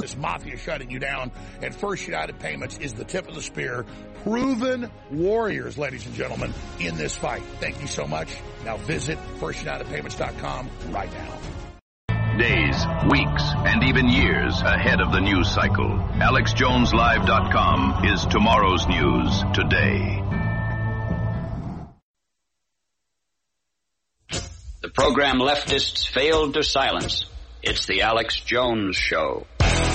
This mafia shutting you down. And First United Payments is the tip of the spear. Proven warriors, ladies and gentlemen, in this fight. Thank you so much. Now visit firstunitedpayments.com right now. Days, weeks, and even years ahead of the news cycle. AlexJonesLive.com is tomorrow's news today. The program leftists failed to silence. It's the Alex Jones Show.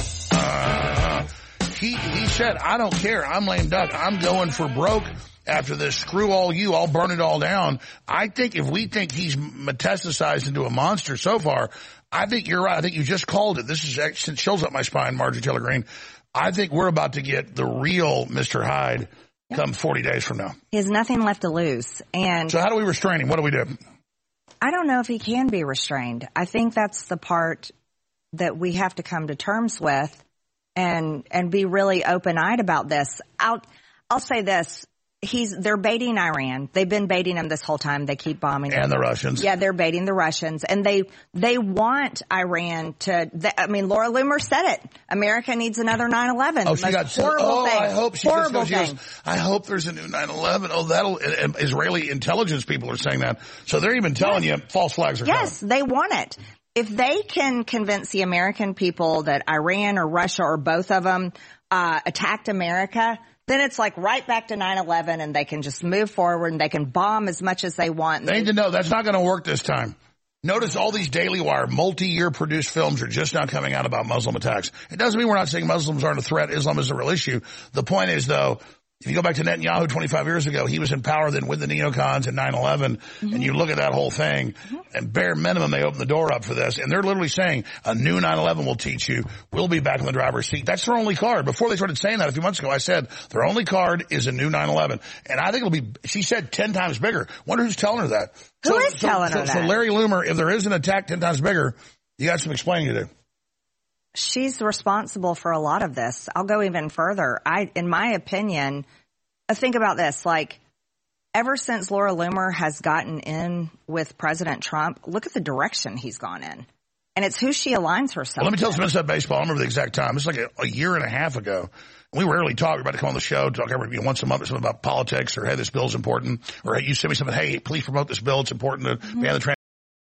He said, I don't care. I'm lame duck. I'm going for broke after this. Screw all you. I'll burn it all down. I think if we think he's metastasized into a monster so far, I think you're right. I think you just called it. This is actually chills up my spine, Marjorie Taylor Greene. I think we're about to get the real Mr. Hyde come 40 days from now. He has nothing left to lose. And so how do we restrain him? What do we do? I don't know if he can be restrained. I think that's the part that we have to come to terms with and be really open-eyed about this. I'll say this. They're baiting Iran. They've been baiting him this whole time. They keep bombing and the Russians. Yeah, they're baiting the Russians, and they want Iran to. Laura Loomer said it. America needs another 9/11. Oh, she got horrible thing. I hope she horrible thing. I hope there's a new 9/11. Oh, that'll. Israeli intelligence people are saying that, so they're even telling you false flags are coming. Yes, they want it. If they can convince the American people that Iran or Russia or both of them attacked America, then it's like right back to 9/11, and they can just move forward and they can bomb as much as they want. They need to know that's not going to work this time. Notice all these Daily Wire multi-year produced films are just now coming out about Muslim attacks. It doesn't mean we're not saying Muslims aren't a threat. Islam is a real issue. The point is, though, if you go back to Netanyahu 25 years ago, he was in power then with the neocons at 9/11, and you look at that whole thing, and bare minimum, they opened the door up for this, and they're literally saying a new 9/11 will teach you. We'll be back in the driver's seat. That's their only card. Before they started saying that a few months ago, I said their only card is a new 9/11, and I think it'll be, she said 10 times bigger. Wonder who's telling her that. Who is telling her that? So Larry Loomer, if there is an attack 10 times bigger, you got some explaining to do. She's responsible for a lot of this. I'll go even further. In my opinion, think about this, like, ever since Laura Loomer has gotten in with President Trump, look at the direction he's gone in. And it's who she aligns herself with. Let me tell you something about baseball. I remember the exact time. It's like a year and a half ago. We rarely talk. We're about to come on the show, talk every once a month something about politics, or, hey, this bill's important, or, hey, you send me something, hey, please promote this bill. It's important to be on the